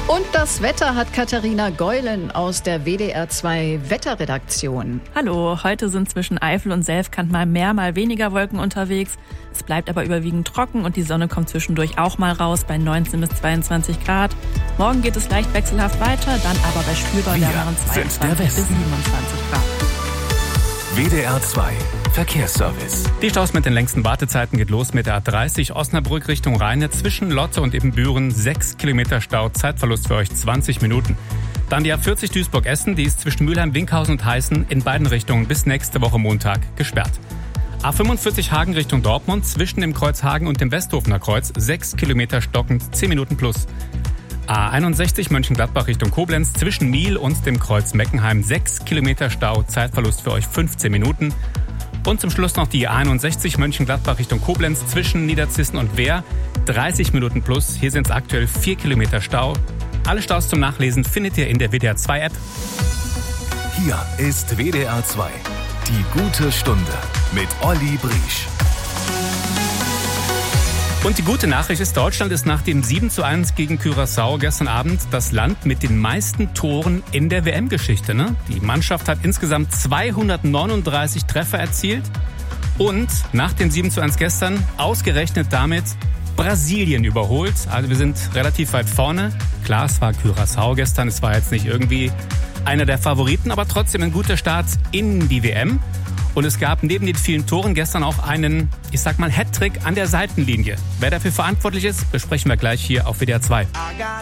Und das Wetter hat Katharina Geulen aus der WDR 2 Wetterredaktion. Hallo, heute sind zwischen Eifel und Selfkant mal mehr, mal weniger Wolken unterwegs. Es bleibt aber überwiegend trocken und die Sonne kommt zwischendurch auch mal raus bei 19 bis 22 Grad. Morgen geht es leicht wechselhaft weiter, dann aber bei spürbar wärmeren 22 bis 27 Grad. WDR 2 Verkehrsservice. Die Staus mit den längsten Wartezeiten geht los mit der A30 Osnabrück Richtung Rheine zwischen Lotte und Ibbenbüren. 6 Kilometer Stau, Zeitverlust für euch 20 Minuten. Dann die A40 Duisburg-Essen, die ist zwischen Mülheim, Winkhausen und Heißen in beiden Richtungen bis nächste Woche Montag gesperrt. A45 Hagen Richtung Dortmund zwischen dem Kreuz Hagen und dem Westhofener Kreuz. 6 Kilometer stockend, 10 Minuten plus. A61 Mönchengladbach Richtung Koblenz zwischen Miel und dem Kreuz Meckenheim. 6 Kilometer Stau, Zeitverlust für euch 15 Minuten. Und zum Schluss noch die A61 Mönchengladbach Richtung Koblenz zwischen Niederzissen und Wehr. 30 Minuten plus. Hier sind es aktuell 4 Kilometer Stau. Alle Staus zum Nachlesen findet ihr in der WDR 2 App. Hier ist WDR 2. Die gute Stunde mit Olli Briesch. Und die gute Nachricht ist, Deutschland ist nach dem 7:1 gegen Curaçao gestern Abend das Land mit den meisten Toren in der WM-Geschichte. Ne? Die Mannschaft hat insgesamt 239 Treffer erzielt und nach dem 7:1 gestern ausgerechnet damit Brasilien überholt. Also wir sind relativ weit vorne. Klar, es war Curaçao gestern, es war jetzt nicht irgendwie einer der Favoriten, aber trotzdem ein guter Start in die WM. Und es gab neben den vielen Toren gestern auch einen, ich sag mal, Hattrick an der Seitenlinie. Wer dafür verantwortlich ist, besprechen wir gleich hier auf WDR 2.